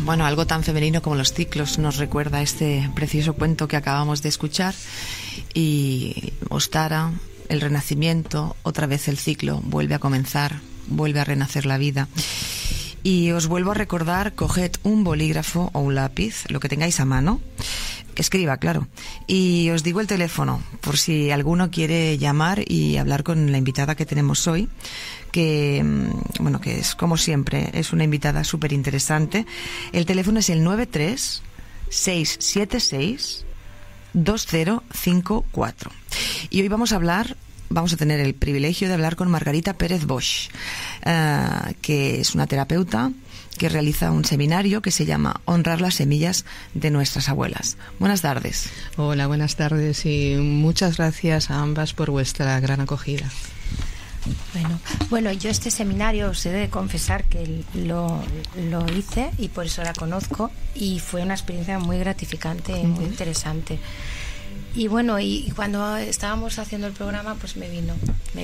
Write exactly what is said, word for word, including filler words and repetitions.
Bueno, algo tan femenino como los ciclos nos recuerda este precioso cuento que acabamos de escuchar. Y Ostara, el renacimiento, otra vez el ciclo, vuelve a comenzar, vuelve a renacer la vida. Y os vuelvo a recordar, coged un bolígrafo o un lápiz, lo que tengáis a mano, que escriba, claro. Y os digo el teléfono, por si alguno quiere llamar y hablar con la invitada que tenemos hoy, que, bueno, que es, como siempre, es una invitada súper interesante. El teléfono es el nueve tres seis siete seis dos cero cinco cuatro. Y hoy vamos a hablar... Vamos a tener el privilegio de hablar con Margarita Pérez Bosch, uh, que es una terapeuta que realiza un seminario que se llama Honrar las semillas de nuestras abuelas. Buenas tardes. Hola, buenas tardes y muchas gracias a ambas por vuestra gran acogida. Bueno, bueno, yo este seminario os he de confesar que lo, lo hice y por eso la conozco y fue una experiencia muy gratificante, uh-huh. muy interesante. Y bueno, y cuando estábamos haciendo el programa, pues me vino, me